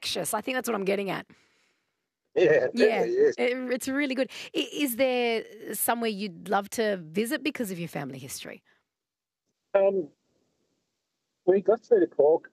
infectious. I think that's what I'm getting at. Yeah, it Yeah, definitely is. it's really good. Is there somewhere you'd love to visit because of your family history? We got through to Cork.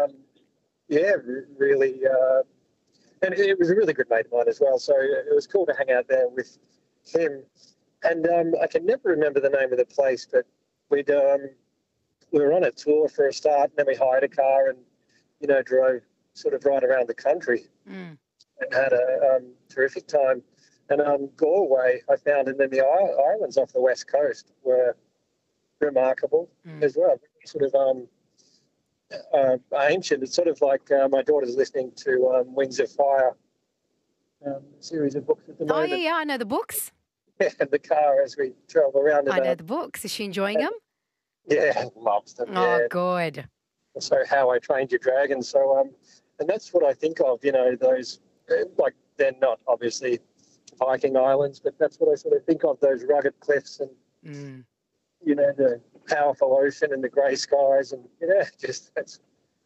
Really. And it was a really good mate of mine as well. So it was cool to hang out there with him. And I can never remember the name of the place, but we were on a tour for a start, and then we hired a car and, drove sort of right around the country Mm. and had a terrific time. And Galway, I found, and then the islands off the west coast were remarkable as well. Sort of ancient. It's sort of like my daughter's listening to Wings of Fire, series of books at the moment. Oh, yeah, I know the books. In the car as we travel around. I know the books. Is she enjoying them? Yeah, loves them. Oh, yeah. good. So How I Trained Your Dragon. So, and that's what I think of, those, like, they're not obviously Viking islands, but that's what I sort of think of, those rugged cliffs and, the powerful ocean and the grey skies. And, that's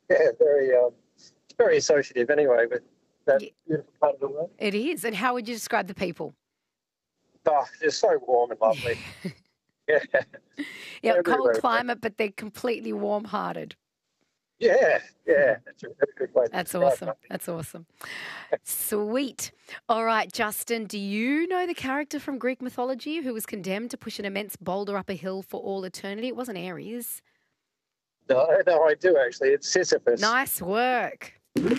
very associative anyway with that beautiful part of the world. It is. And how would you describe the people? Oh, they're so warm and lovely. Yeah. Yeah, cold climate, but they're completely warm-hearted. Yeah. That's a very good way to That's describe awesome. it. That's awesome. Sweet. All right, Justin, do you know the character from Greek mythology who was condemned to push an immense boulder up a hill for all eternity? It wasn't Ares. No, I do actually. It's Sisyphus. Nice work.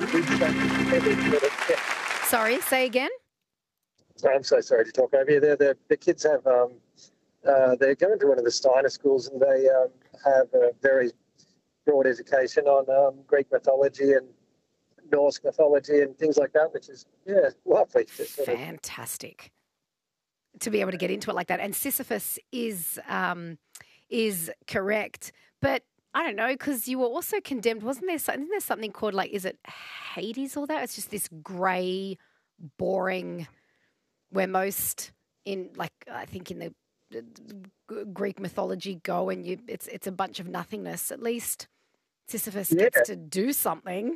Sorry, say again? I'm so sorry to talk over you. The kids have, they're going to one of the Steiner schools, and they have a very broad education on Greek mythology and Norse mythology and things like that, which is, lovely. Fantastic to be able to get into it like that. And Sisyphus is correct, but I don't know, because you were also condemned, isn't there something called, like, is it Hades or that? It's just this grey, boring, where most in, like, I think in the Greek mythology go and it's a bunch of nothingness. At least Sisyphus gets to do something.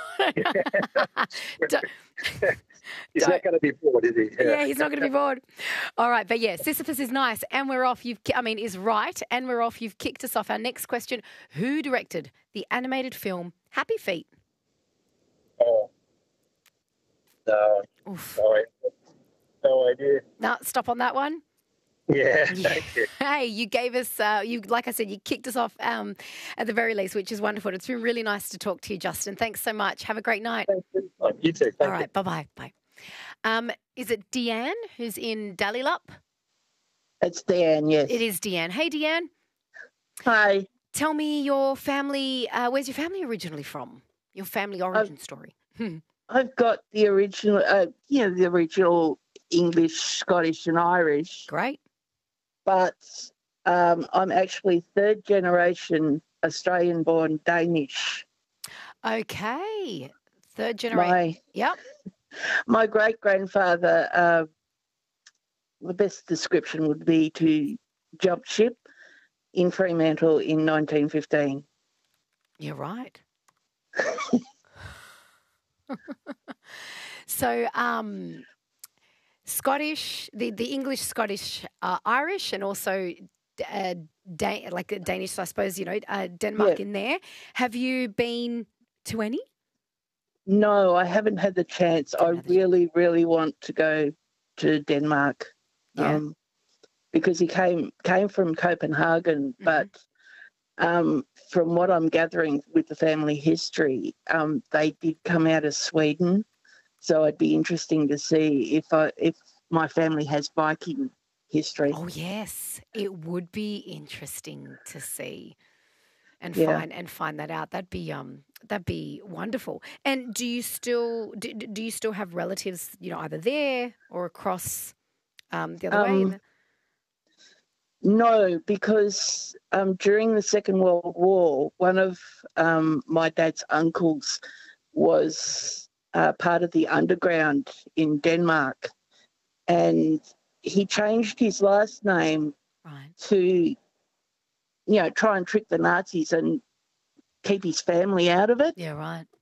He's not going to be bored, is he? Yeah, he's not going to be bored. All right, but yeah, Sisyphus is nice, and we're off. Is right, and we're off. You've kicked us off. Our next question: who directed the animated film Happy Feet? Oh, no, Oof. no idea. No, stop on that one. Yeah, thank you. Hey, you gave us, like I said, you kicked us off at the very least, which is wonderful. It's been really nice to talk to you, Justin. Thanks so much. Have a great night. Thank you. You too. All right, bye-bye. Bye. Is it Deanne who's in Dallylup? It's Deanne, yes. It is Deanne. Hey, Deanne. Hi. Tell me your family, where's your family originally from? Your family origin story. I've got the original, the original English, Scottish and Irish. Great. But I'm actually third generation Australian-born Danish. Okay. Third generation. Yep. My great-grandfather, the best description would be to jump ship in Fremantle in 1915. You're right. So, Scottish, the English, Scottish, Irish, and also Danish, I suppose, Denmark in there. Have you been to any? No, I haven't had the chance. I really, really want to go to Denmark. Yeah. Because he came from Copenhagen, but from what I'm gathering with the family history, they did come out of Sweden. So it'd be interesting to see if my family has Viking history. Oh yes, it would be interesting to see and find that out. That'd be wonderful. And do you still have relatives, either there or across the other way? No, because during the Second World War, one of my dad's uncles was part of the underground in Denmark, and he changed his last name to, try and trick the Nazis and keep his family out of it. Yeah, right.